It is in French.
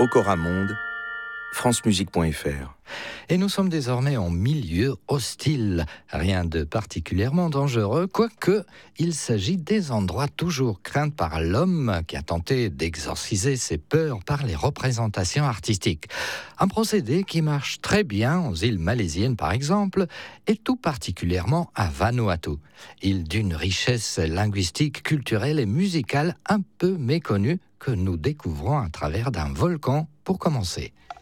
Ocoramonde, francemusique.fr. Et nous sommes désormais en milieu hostile. Rien de particulièrement dangereux, quoique il s'agit des endroits toujours craints par l'homme qui a tenté d'exorciser ses peurs par les représentations artistiques. Un procédé qui marche très bien aux îles malaisiennes par exemple, et tout particulièrement à Vanuatu, île d'une richesse linguistique, culturelle et musicale un peu méconnue que nous découvrons à travers d'un volcan pour commencer.